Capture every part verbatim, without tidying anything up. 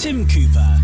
Tim Cooper.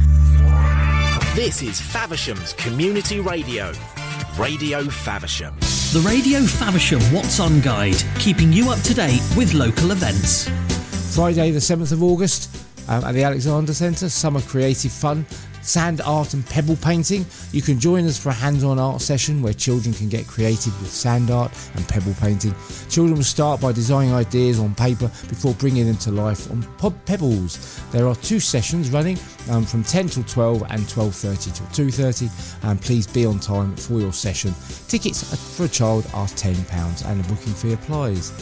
This is Faversham's Community Radio. Radio Faversham. The Radio Faversham What's On Guide, keeping you up to date with local events. Friday the seventh of August um, at the Alexander Centre, summer creative fun, sand art and pebble painting. You can join us for a hands-on art session where children can get creative with sand art and pebble painting. Children will start by designing ideas on paper before bringing them to life on pebbles. There are two sessions running um, from ten till twelve and twelve thirty till two thirty, and please be on time for your session. Tickets for a child are ten pounds and a booking fee applies.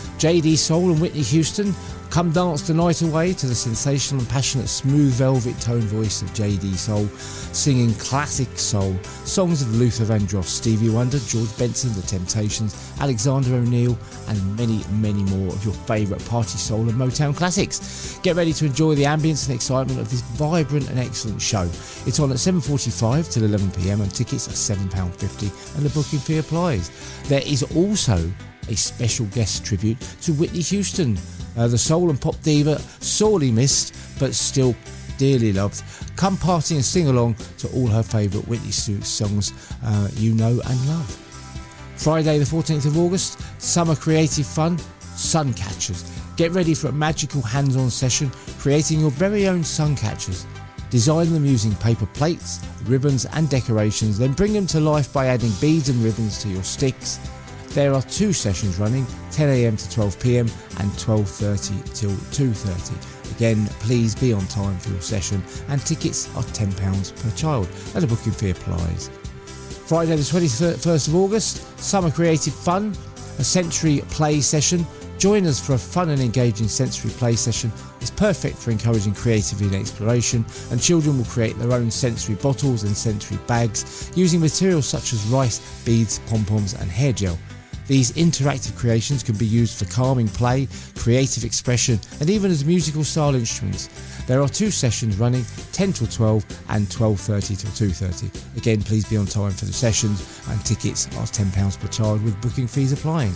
J D Soul and Whitney Houston, come dance the night away to the sensational and passionate smooth velvet tone voice of J D Soul, singing classic soul, songs of Luther Vandross, Stevie Wonder, George Benson, The Temptations, Alexander O'Neill, and many, many more of your favourite party soul and Motown classics. Get ready to enjoy the ambience and excitement of this vibrant and excellent show. It's on at seven forty-five till eleven p m and tickets are seven pounds fifty and the booking fee applies. There is also a special guest tribute to Whitney Houston, uh, the soul and pop diva, sorely missed but still dearly loved. Come party and sing along to all her favourite Whitney songs uh, you know and love. Friday the fourteenth of August, summer creative fun, sun catchers. Get ready for a magical hands-on session creating your very own sun catchers. Design them using paper plates, ribbons and decorations, then bring them to life by adding beads and ribbons to your sticks. There are two sessions running, ten a m to twelve p m and twelve thirty till two thirty. Again, please be on time for your session and tickets are ten pounds per child and a booking fee applies. Friday the twenty-first of August, summer creative fun, a sensory play session. Join us for a fun and engaging sensory play session. It's perfect for encouraging creativity and exploration, and children will create their own sensory bottles and sensory bags using materials such as rice, beads, pom-poms and hair gel. These interactive creations can be used for calming play, creative expression and even as musical style instruments. There are two sessions running, ten till twelve and twelve thirty till two thirty. Again, please be on time for the sessions and tickets are ten pounds per child with booking fees applying.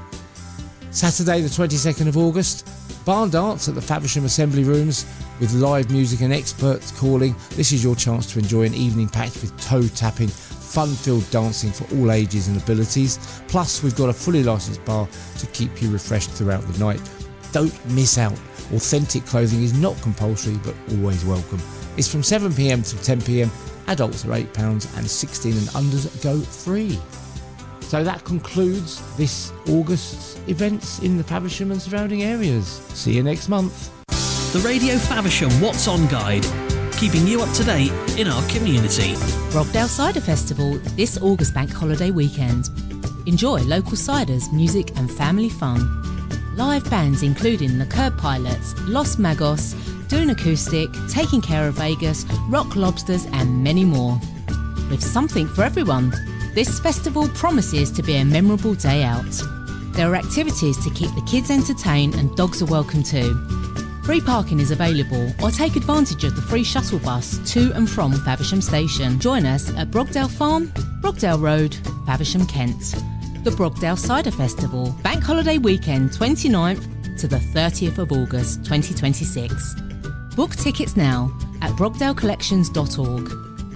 Saturday the twenty-second of August, barn dance at the Faversham Assembly Rooms with live music and experts calling. This is your chance to enjoy an evening packed with toe tapping, fun-filled dancing for all ages and abilities. Plus, we've got a fully licensed bar to keep you refreshed throughout the night. Don't miss out. Authentic clothing is not compulsory, but always welcome. It's from seven p m till ten p m. Adults are eight pounds and sixteen and unders go free. So that concludes this August's events in the Faversham and surrounding areas. See you next month. The Radio Faversham What's On Guide, keeping you up to date in our community. Brogdale Cider Festival this August bank holiday weekend. Enjoy local ciders, music and family fun. Live bands including the Curb Pilots, Los Magos, Dune Acoustic, Taking Care of Vegas, Rock Lobsters and many more. With something for everyone, this festival promises to be a memorable day out. There are activities to keep the kids entertained and dogs are welcome too. Free parking is available, or take advantage of the free shuttle bus to and from Faversham Station. Join us at Brogdale Farm, Brogdale Road, Faversham, Kent. The Brogdale Cider Festival, bank holiday weekend twenty-ninth to the thirtieth of August twenty twenty-six. Book tickets now at brogdale collections dot org.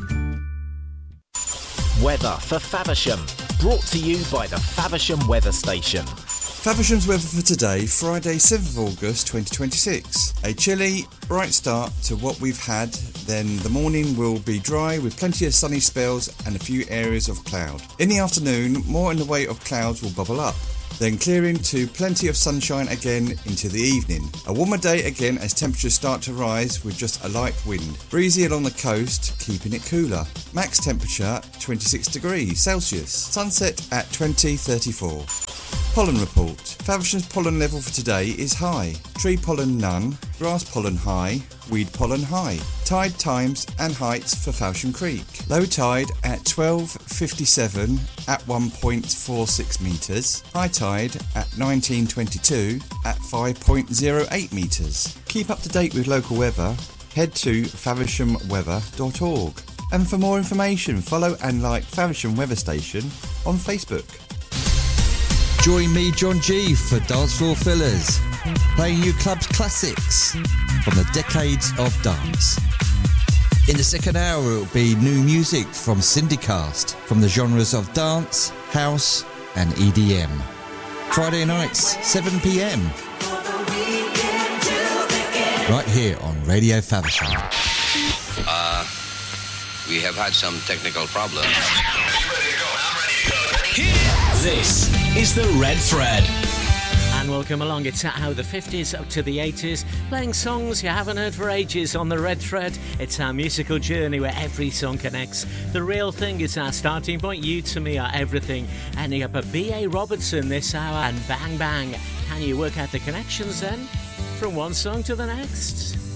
Weather for Faversham, brought to you by the Faversham Weather Station. Faversham's weather for today, Friday seventh of August twenty twenty-six. A chilly, bright start to what we've had, then the morning will be dry with plenty of sunny spells and a few areas of cloud. In the afternoon, more in the way of clouds will bubble up, then clearing to plenty of sunshine again into the evening. A warmer day again as temperatures start to rise with just a light wind. Breezy along the coast, keeping it cooler. Max temperature twenty-six degrees Celsius. Sunset at twenty thirty-four. Pollen report. Faversham's pollen level for today is high. Tree pollen none, grass pollen high, weed pollen high. Tide times and heights for Faversham Creek. Low tide at twelve fifty-seven at one point four six metres. High tide at nineteen twenty-two at five point zero eight metres. Keep up to date with local weather. Head to faversham weather dot org. And for more information, follow and like Faversham Weather Station on Facebook. Join me, John G, for Dance Floor Fillers, playing you clubs classics from the decades of dance. In the second hour, it will be new music from Syndicast, from the genres of dance, house and E D M. Friday nights, seven p m. Right here on Radio Faversham. Uh, we have had some technical problems. This is the Red Thread. And welcome along. It's how the fifties up to the eighties, playing songs you haven't heard for ages on the Red Thread. It's our musical journey where every song connects. The real thing is our starting point. You to me are everything. Ending up at B A Robertson this hour and Bang Bang. Can you work out the connections then? From one song to the next?